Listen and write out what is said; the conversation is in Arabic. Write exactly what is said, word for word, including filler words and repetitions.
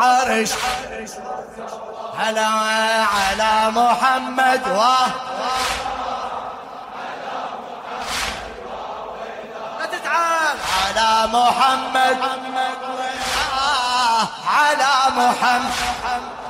عرش هلا على محمد واه لا تتعال على محمد آه على محمد